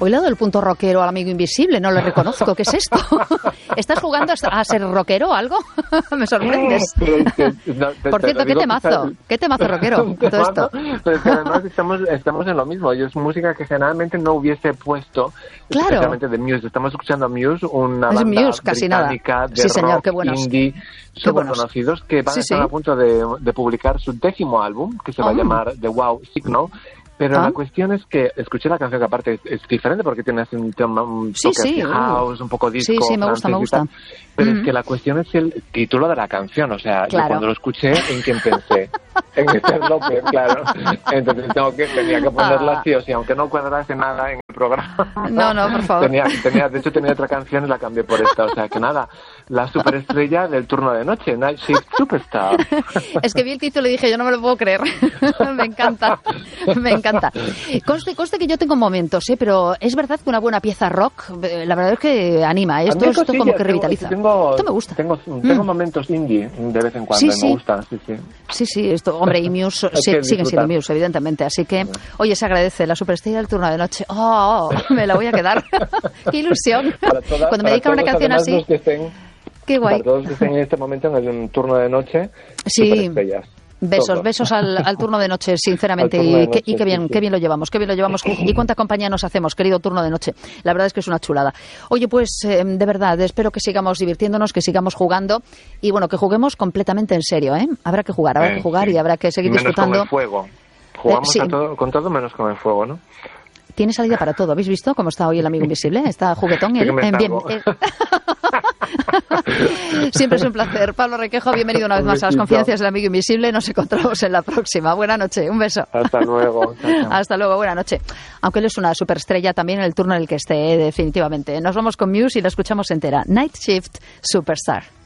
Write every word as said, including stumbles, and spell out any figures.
Hoy le doy el punto rockero al amigo invisible, no le reconozco. ¿Qué es esto? ¿Estás jugando a ser rockero o algo? Me sorprendes. No, te, Por te cierto, ¿qué temazo? que... ¿Qué temazo rockero? Todo esto. Pero es que además estamos, estamos en lo mismo. Y es música que generalmente no hubiese puesto, claro. especialmente de Muse. Estamos escuchando a Muse, una es banda Muse, casi británica nada. de sí, rock señor, qué buenos. indie, súper conocidos, que van sí, a estar sí. a punto de, de publicar su décimo álbum, que se va oh. a llamar The Wow Signal. Pero ¿Ah? la cuestión es que escuché la canción, que aparte es, es diferente porque tiene un, tema, un sí, toque sí, house, un poco disco, sí, sí, me gusta, me gusta. Pero mm. Mm. es que la cuestión es el título de la canción. O sea, claro. yo cuando lo escuché, ¿en quién pensé? En Esther López, claro. Entonces tengo que, tenía que ponerla ah. sí o sí, aunque no cuadrase nada en el programa. No, no, por favor. Tenía, tenía, de hecho tenía otra canción y la cambié por esta. O sea, que nada, la superestrella del turno de noche, Night Shift Superstar. Es que vi el título y dije, yo no me lo puedo creer. Me encanta, me encanta. Conste, conste que yo tengo momentos, ¿eh? Pero es verdad que una buena pieza rock, la verdad es que anima, ¿eh? Esto, esto cosillas, como que revitaliza. Tengo, esto me gusta. Tengo, tengo mm. momentos indie de vez en cuando, sí, y sí. me gustan, sí, sí. Sí, sí, esto, hombre, y Muse sí, siguen siendo Muse, evidentemente. Así que, oye, se agradece la superestrella del turno de noche. ¡Oh! Me la voy a quedar. ¡Qué ilusión! Toda, Cuando me dedican una canción así. Estén, ¡Qué guay! Para todos que estén en este momento en el turno de noche, sí. superestrellas. Besos, Todo. besos al, al turno de noche, sinceramente, y, noche, que, y qué bien, sí, sí. qué bien lo llevamos, qué bien lo llevamos y cuánta compañía nos hacemos, querido turno de noche. La verdad es que es una chulada. Oye, pues eh, de verdad, espero que sigamos divirtiéndonos, que sigamos jugando y bueno, que juguemos completamente en serio, ¿eh? Habrá que jugar, habrá eh, que jugar sí. y habrá que seguir menos disfrutando. Con el fuego. Jugamos eh, sí. a todo, con todo menos con el fuego, ¿no? Tiene salida para todo. ¿Habéis visto cómo está hoy el amigo invisible? Está juguetón. Sí, él, en bien. Eh. Siempre es un placer. Pablo Requejo, bienvenido una vez más a las confidencias del amigo invisible. Nos encontramos en la próxima. Buena noche. Un beso. Hasta luego. Hasta luego. Buena noche. Aunque él es una superestrella también en el turno en el que esté, definitivamente. Nos vamos con Muse y la escuchamos entera. Night Shift Superstar.